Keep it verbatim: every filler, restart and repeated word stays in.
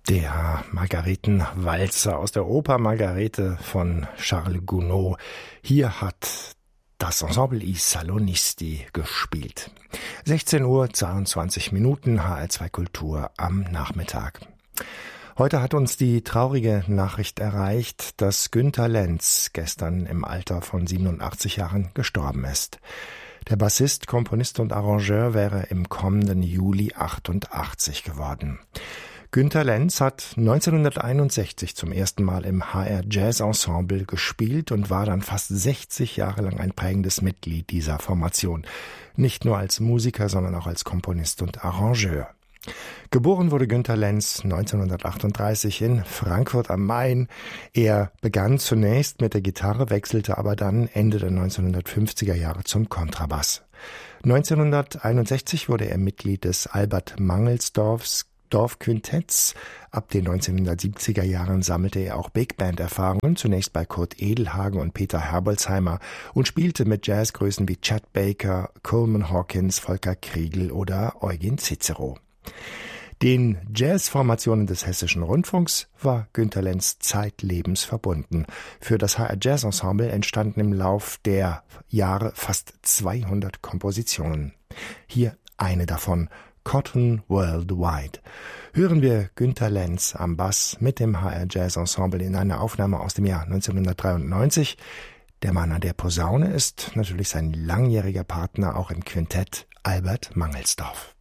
Der Margaretenwalzer aus der Oper Margarete von Charles Gounod. Hier hat das Ensemble I Salonisti gespielt. sechzehn Uhr zweiundzwanzig Minuten, H R zwei Kultur am Nachmittag. Heute hat uns die traurige Nachricht erreicht, dass Günter Lenz gestern im Alter von siebenundachtzig Jahren gestorben ist. Der Bassist, Komponist und Arrangeur wäre im kommenden Juli achtundachtzig geworden. Günter Lenz hat neunzehnhunderteinundsechzig zum ersten Mal im H R Jazz Ensemble gespielt und war dann fast sechzig Jahre lang ein prägendes Mitglied dieser Formation. Nicht nur als Musiker, sondern auch als Komponist und Arrangeur. Geboren wurde Günter Lenz neunzehnhundertachtunddreißig in Frankfurt am Main. Er begann zunächst mit der Gitarre, wechselte aber dann Ende der neunzehnhundertfünfziger Jahre zum Kontrabass. neunzehnhunderteinundsechzig wurde er Mitglied des Albert Mangelsdorfs Dorfquintetts. Ab den neunzehnhundertsiebziger Jahren sammelte er auch Big-Band-Erfahrungen, zunächst bei Kurt Edelhagen und Peter Herbolzheimer, und spielte mit Jazzgrößen wie Chet Baker, Coleman Hawkins, Volker Kriegel oder Eugen Cicero. Den Jazzformationen des Hessischen Rundfunks war Günter Lenz zeitlebens verbunden. Für das H R Jazz Ensemble entstanden im Lauf der Jahre fast zweihundert Kompositionen. Hier eine davon: Cotton Worldwide. Hören wir Günter Lenz am Bass mit dem H R Jazz Ensemble in einer Aufnahme aus dem Jahr neunzehnhundertdreiundneunzig. Der Mann an der Posaune ist natürlich sein langjähriger Partner auch im Quintett, Albert Mangelsdorf.